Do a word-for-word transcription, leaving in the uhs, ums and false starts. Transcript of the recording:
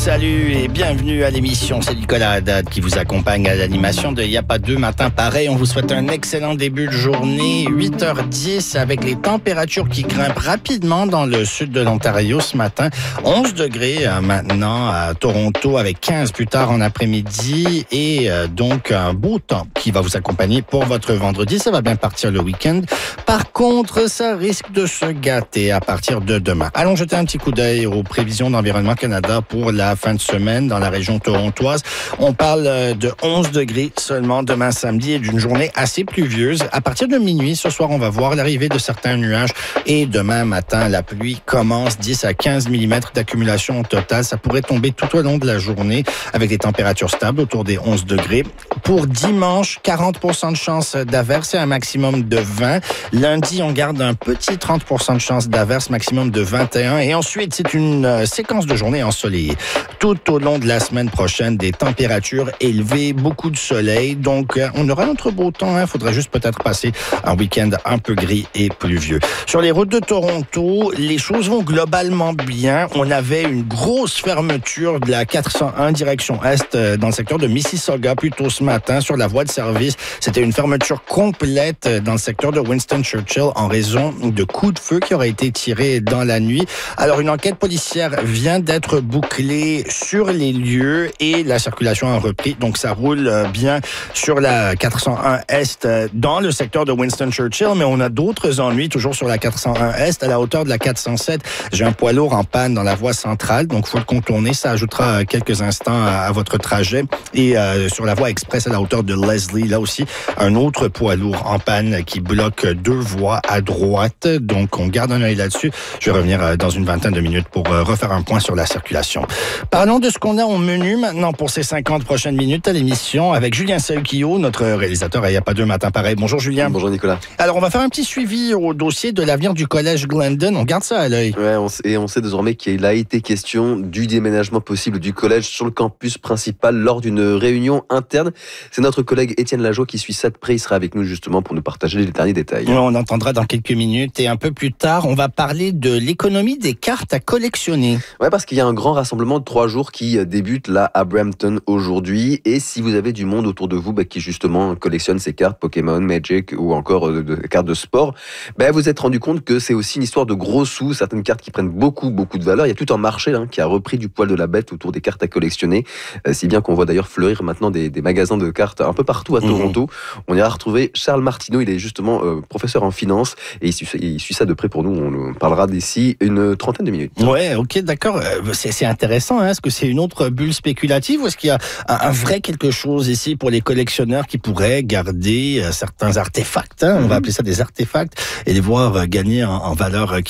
salut et bienvenue à l'émission. C'est Nicolas Haddad qui vous accompagne à l'animation de Y a pas deux matins pareil. On vous souhaite un excellent début de journée. huit heures dix avec les températures qui grimpent rapidement dans le sud de l'Ontario ce matin. onze degrés euh, maintenant à Toronto avec quinze plus tard en après-midi et euh, donc un beau temps qui va vous accompagner pour votre vendredi. Ça va bien partir le week-end. Par contre, ça risque de se gâter à partir de demain. Allons jeter un petit coup d'œil aux prévisions d'Environnement Canada pour la fin de semaine dans la région torontoise. On parle de onze degrés seulement demain samedi et d'une journée assez pluvieuse. À partir de minuit, ce soir, on va voir l'arrivée de certains nuages et demain matin, la pluie commence dix à quinze millimètres d'accumulation au total. Ça pourrait tomber tout au long de la journée avec des températures stables autour des onze degrés. Pour dimanche, quarante pour cent de chance d'averse et un maximum de vingt. Lundi, on garde un petit trente pour cent de chance d'averse, maximum de vingt et un. Et ensuite, c'est une séquence de journées ensoleillées. Tout au long de la semaine prochaine, des températures élevées, beaucoup de soleil. Donc, on aura notre beau temps. Il hein. faudra juste peut-être passer un week-end un peu gris et pluvieux. Sur les routes de Toronto, les choses vont globalement bien. On avait une grosse fermeture de la quatre cent un direction Est dans le secteur de Mississauga plus tôt ce matin sur la voie de service. C'était une fermeture complète dans le secteur de Winston Churchill en raison de coups de feu qui auraient été tirés dans la nuit. Alors, une enquête policière vient d'être bouclée sur les lieux et la circulation a repris. Donc, ça roule bien sur la quatre cent un Est dans le secteur de Winston Churchill, mais on a d'autres ennuis toujours sur la quatre cent un Est à la hauteur de la quatre cent sept. J'ai un poids lourd en panne dans la voie centrale, donc faut le contourner. Ça ajoutera quelques instants à, à votre trajet. Et euh, sur la voie express à la hauteur de Leslie, là aussi, un autre poids lourd en panne qui bloque deux voies à droite. Donc, on garde un œil là-dessus. Je vais revenir dans une vingtaine de minutes pour refaire un point sur la circulation. Parlons de ce qu'on a au menu maintenant pour ces cinquante prochaines minutes à l'émission avec Julien Saukio, notre réalisateur à Y a pas deux matins pareil. Bonjour Julien. Bonjour Nicolas. Alors, on va faire un petit suivi au dossier de l'avenir du collège Glendon. On garde ça à l'œil. Ouais, on sait, et on sait désormais qu'il a été question du déménagement possible du collège sur le campus principal lors d'une réunion interne. C'est notre collègue Étienne Lajoie qui suit ça de près. Il sera avec nous justement pour nous partager les derniers détails. On entendra dans quelques minutes et un peu plus tard, on va parler de l'économie des cartes à collectionner. Ouais, parce qu'il y a un grand rassemblement de trois jours qui débute là à Brampton aujourd'hui. Et si vous avez du monde autour de vous bah, qui justement collectionne ces cartes Pokémon, Magic ou encore de, de, de cartes de sport, bah, vous êtes rendu compte que c'est aussi une histoire de gros sous, certaines cartes qui prennent beaucoup, beaucoup de valeur. Il y a tout un marché là, qui a repris du poil de la bête autour des cartes à collectionner. Euh, si bien qu'on voit d'ailleurs fleurir maintenant des, des magasins de cartes un peu partout à Toronto. Mmh. On ira retrouver Charles Martineau, il est justement euh, professeur en finance et il suit, il suit ça de près pour nous. On parlera d'ici une trentaine de minutes. Ouais, ok, d'accord. C'est, c'est intéressant. Hein. Est-ce que c'est une autre bulle spéculative ou est-ce qu'il y a un, un vrai quelque chose ici pour les collectionneurs qui pourraient garder certains artefacts, hein, on va appeler ça des artefacts, et les voir gagner en, en valeur